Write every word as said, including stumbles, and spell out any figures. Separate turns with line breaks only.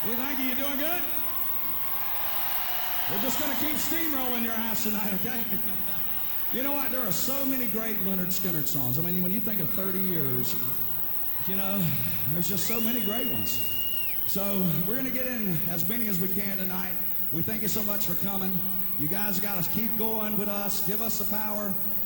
We thank you. You doing good? We're just going to keep steamrolling your ass tonight, okay? You know what? There are so many great Leonard Skinner songs. I mean, when you think of thirty years, you know, there's just so many great ones. So we're going to get in as many as we can tonight. We thank you so much for coming. You guys got to keep going with us. Give us the power.